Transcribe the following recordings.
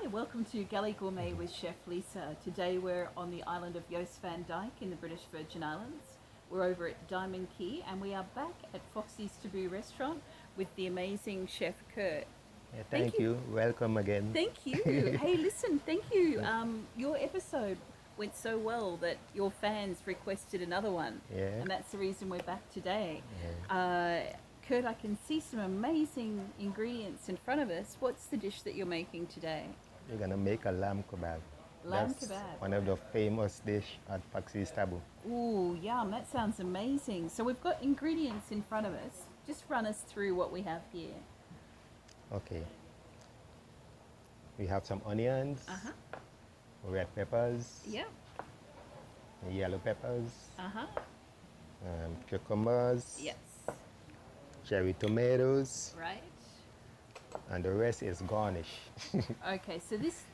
Hi, welcome to Galley Gourmet with Chef Lisa. Today we're on the island of Jost van Dyke in the British Virgin Islands. We're over at Diamond Key and we are back at Foxy's Taboo restaurant with the amazing Chef Kurt. Yeah, thank you. Welcome again. Thank you. Hey, listen, thank you. Your episode went so well that your fans requested another one. Yeah. And that's the reason we're back today. Yeah. Kurt, I can see some amazing ingredients in front of us. What's the dish that you're making today? We're gonna make a lamb kebab. Lamb That's kebab. one of the famous dish at Foxy's Taboo. Ooh, yum, that sounds amazing. So we've got ingredients in front of us. Just run us through what we have here. Okay. We have some onions, Uh-huh. red peppers, Yep. yellow peppers, Uh-huh. cucumbers, Yes. cherry tomatoes, Right. and the rest is garnish. Okay, so this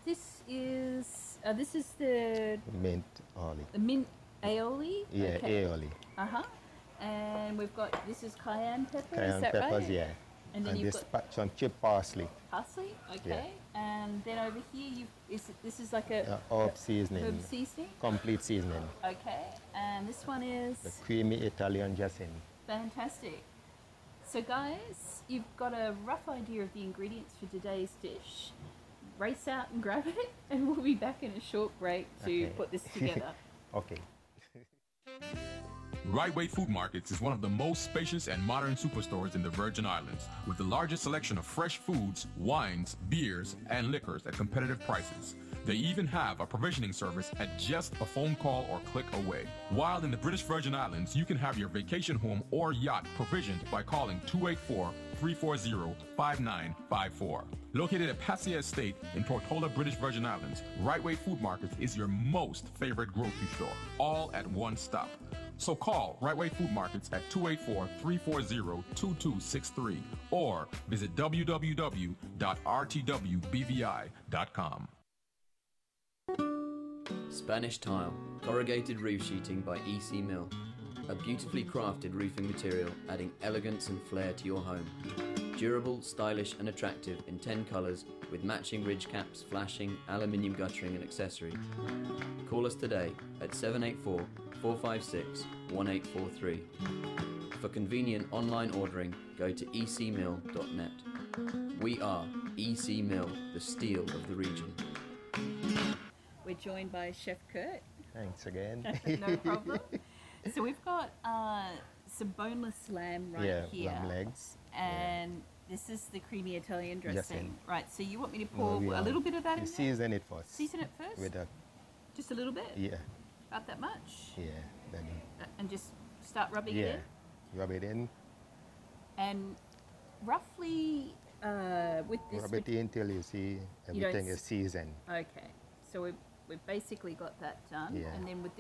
is the Mint olive. mint aioli. Yeah, Okay. aioli. Uh-huh. And we've got, this is cayenne pepper, is Cayenne that peppers, right? yeah. And then you've this got some chipped parsley. parsley, okay. And then over here, this is like a Herb seasoning. herb seasoning, Complete seasoning. okay. And this one The is creamy Italian dressing. fantastic. So guys, you've got a rough idea of the ingredients for today's dish. Race out and grab it, and we'll be back in a short break to Okay. put this together. Okay. Right Way Food Markets is one of the most spacious and modern superstores in the Virgin Islands, with the largest selection of fresh foods, wines, beers, and liquors at competitive prices. They even have a provisioning service at just a phone call or click away. While in the British Virgin Islands, you can have your vacation home or yacht provisioned by calling 284-340-5954. Located at Passia Estate in Tortola, British Virgin Islands, Right Way Food Markets is your most favorite grocery store, all at one stop. So call Right Way Food Markets at 284-340-2263 or visit www.rtwbvi.com. Spanish Tile, corrugated roof sheeting by EC Mill. A beautifully crafted roofing material adding elegance and flair to your home. Durable, stylish and attractive in 10 colours with matching ridge caps, flashing, aluminium guttering and accessory. Call us today at 784-456-1843. For convenient online ordering, go to ecmill.net. We are EC Mill, the steel of the region. We're joined by Chef Kurt. Thanks again. No problem. So we've got some boneless lamb right here. Lamb legs. And this is the creamy Italian dressing. Dressing. Right, so you want me to pour We a little bit of that in there? season it first. Season it first? With a, Just a little bit? yeah, About that much? yeah. Then And just start rubbing it in? rub it in. And roughly with this... Rub it in till you see everything is seasoned. Okay, so we've basically got that done. Yeah. And then with